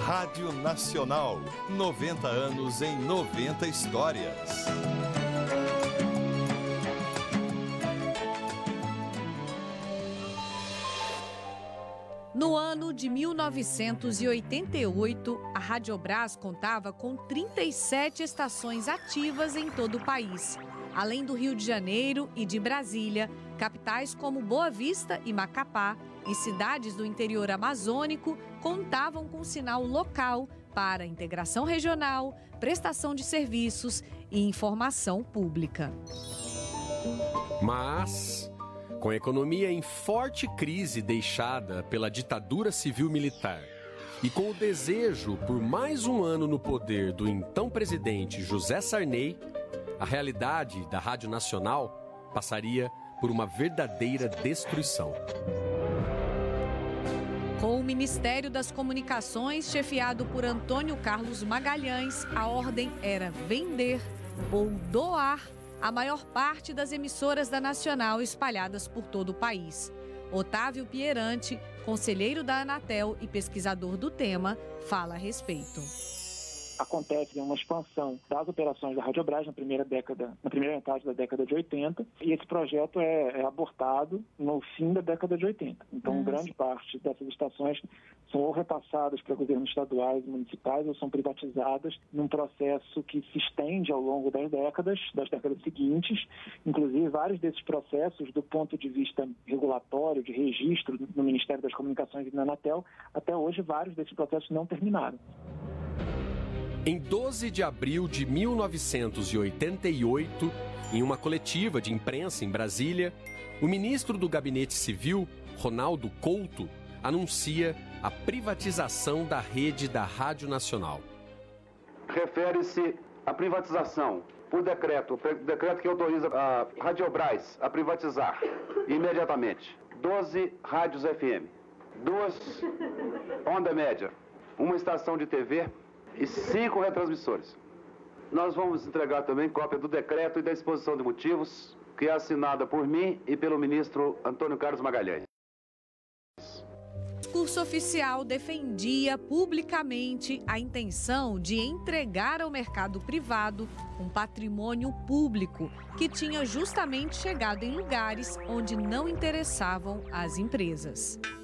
Rádio Nacional, 90 anos em 90 histórias. No ano de 1988, a Radiobras contava com 37 estações ativas em todo o país. Além do Rio de Janeiro e de Brasília, capitais como Boa Vista e Macapá e cidades do interior amazônico contavam com sinal local para integração regional, prestação de serviços e informação pública. Mas, com a economia em forte crise deixada pela ditadura civil-militar e com o desejo por mais um ano no poder do então presidente José Sarney, a realidade da Rádio Nacional passaria por uma verdadeira destruição. Com o Ministério das Comunicações, chefiado por Antônio Carlos Magalhães, a ordem era vender ou doar a maior parte das emissoras da Nacional espalhadas por todo o país. Otávio Pierante, conselheiro da Anatel e pesquisador do tema, fala a respeito. Acontece uma expansão das operações da Radiobras na primeira metade da década de 80, e esse projeto é abortado no fim da década de 80. Então, grande parte dessas estações são ou repassadas para governos estaduais e municipais ou são privatizadas num processo que se estende ao longo das décadas seguintes. Inclusive, vários desses processos, do ponto de vista regulatório, de registro no Ministério das Comunicações e na Anatel, até hoje vários desses processos não terminaram. Em 12 de abril de 1988, em uma coletiva de imprensa em Brasília, o ministro do Gabinete Civil, Ronaldo Couto, anuncia a privatização da rede da Rádio Nacional. Refere-se à privatização por decreto, o decreto que autoriza a Radiobras a privatizar imediatamente 12 rádios FM, 2 onda média, uma estação de TV e 5 retransmissores. Nós vamos entregar também cópia do decreto e da exposição de motivos, que é assinada por mim e pelo ministro Antônio Carlos Magalhães. O discurso oficial defendia publicamente a intenção de entregar ao mercado privado um patrimônio público que tinha justamente chegado em lugares onde não interessavam as empresas.